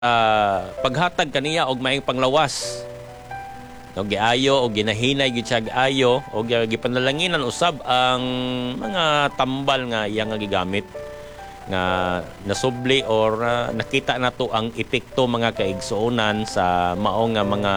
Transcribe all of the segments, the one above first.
paghatag kaniya og maayong panglawas. No, giayo o ginahinay gyud siya giayo o gipanalanginan usab ang mga tambal nga iya nga gigamit nga nasubli or nakita nato ang epekto mga kaigsuonan sa mao nga mga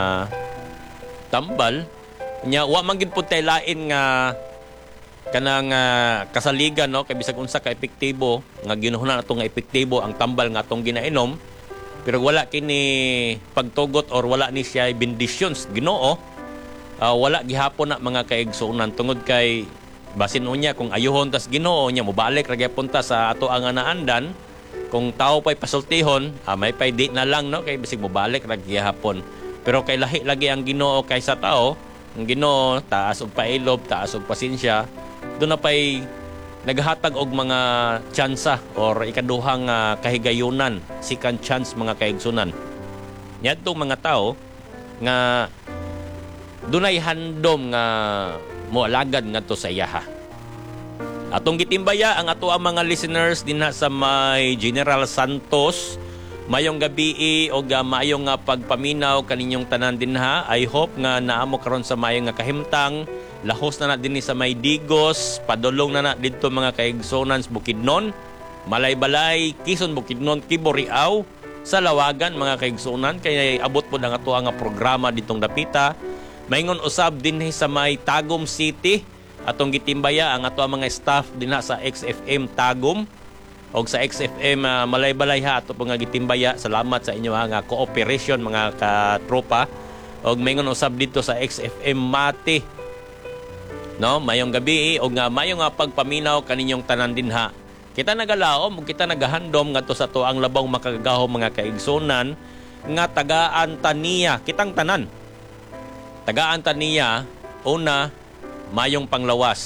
tambal nya wa man gid pud tay lain nga kanang kasaligan, no, kay bisag unsa ka epektibo nga ginuhunan nato nga epektibo ang tambal nga atong ginainom. Pero wala kini pagtugot or wala ni siya benditions Ginoo, wala gihapon na mga kaigsuonan tungod kay basin unya kung ayuhon tas Ginoo nya mobalik ra gyapon ta sa ato ang anaandan. Kung tao pay pasultihon, may pay di na lang, no, kay bisig mobalik ra gihapon. Pero kay lahi lagi ang Ginoo kaysa tao. Ang Ginoo taas og pailob, taas og pasensya. Doon na pay naghatag og mga tsansa or ikaduhang kahigayunan, second chance mga kaigsunan. Yadtong mga tao nga dunay handom nga moalagad ngadto sa iyaha. Atong gitimbaya ang ato ang mga listeners dinha sa may General Santos. Mayong gabi o mayong pagpaminaw kaninyong tanan dinha. I hope nga naamo karon sa mayong kahimtang. Lahos na din sa may Digos, padulong na dito mga kaigsonan sa Bukidnon, Malay-Balay, Quezon, Bukidnon, Kibo, Riau, sa Lawagan mga kaigsonan. Kaya abot po ang ato ang programa ditong dapita. Maingon usab din sa may Tagum City, atong gitimbaya ang ato ang mga staff din sa XFM Tagum o sa XFM Malay-Balay ha, ato po nga gitimbaya. Salamat sa inyo nga cooperation mga katropa. O maingon usab dito sa XFM Mati. No, mayong gabi o nga mayong pagpaminaw kaninyong tanan dinha. Kita nagalaom, kita nagahandom ngadto sa tuang labang makagahom mga kaigsunan nga tagaan taniya, kitang tanan. Tagaan taniya una mayong panglawas.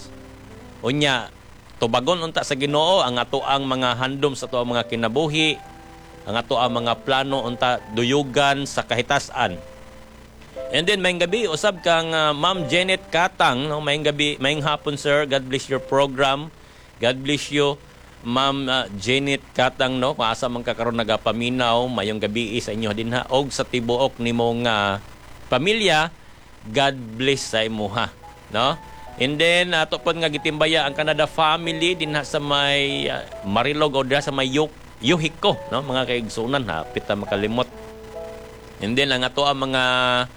Unya tubagon unta sa Ginoo ang ato ang mga handom sa tuang mga kinabuhi, ang ato ang mga plano unta duyugan sa kahitasan. And then, maying gabi, usab kang Ma'am Janet Katang. No? Maying gabi, maying hapon, sir. God bless your program. God bless you, Ma'am Janet Katang. No? Maasa man kakaroon nagapaminaw. Mayong gabi sa inyo din ha. Og sa tibuok ni mong pamilya, God bless sa imo ha. No? And then, ato po nga gitimbaya ang Canada family din ha sa may Marilog o sa may Yuhiko. No? Mga kaigsunan ha. Pita makalimot. And then, ang ato ang mga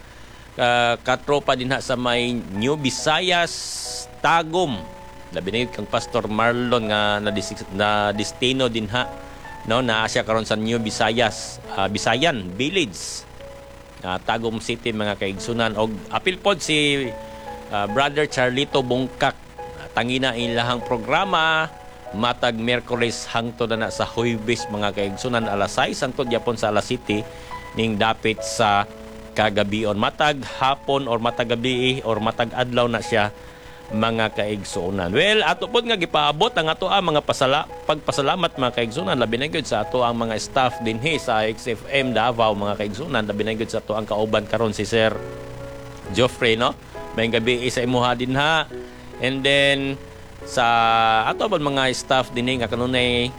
katropa din sa may New Visayas, Tagum. Labi na kang Pastor Marlon nga na destino din ha. No, na siya karon sa New Visayas, Bisayan Village. Tagum City mga kaigsunan og apil pod si Brother Charlito Bungkak. Tangina ilahang programa matag Miyerkules hangtod na sa Huwebes mga kaigsunan alas 6 hangtod gyapon sa alas 7 ning dapit sa kagabion, matag hapon or matag gabi or matag adlaw na siya mga kaigsuonan. Well, ato pod nga gipaabot ang ato ang mga pagpasalamat mga kaigsuonan labi na gyud sa ato ang mga staff dinhi sa XFM Davao mga kaigsuonan labi na gyud sa ato ang kauban karon si Sir Geoffrey, no? May gabi sa imuha din ha. And then sa ato pod mga staff dinhi nga kanunay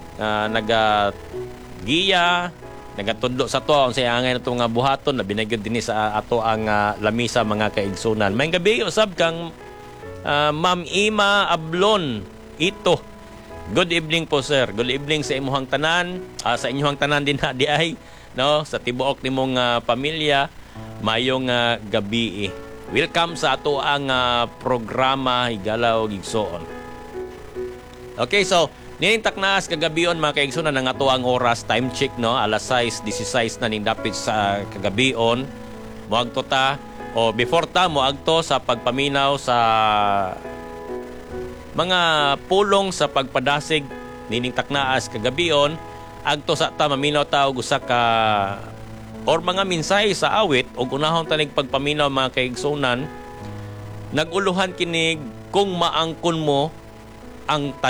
naga-giya nagatudlo sa to ang sayangay nato nga buhaton labi na gyud dinhi sa ato ang lamisa mga kaigsunan. May gabi usab kang Ma'am Ima Ablon ito. Good evening po sir. Good evening sa imuhang tanan, sa inyong tanan din ha di ay, no, sa tibuok nimong pamilya. Mayong gabi. Welcome sa ato ang programa Higalaw Gigsoon. Okay, so ninintak naas kagabion mga kaigsunan ng ato ang oras, time check, no, alas 6:16 na ning dapit sa kagabion. Moagto ta o before ta moagto sa pagpaminaw sa mga pulong sa pagpadasig ninintak naas kagabion. Agto sa ta maminaw ta og usa ka or mga mensahe sa awit og unahon ta ning pagpaminaw mga kaigsunan. Naguluhan kinig kung maangkon mo ang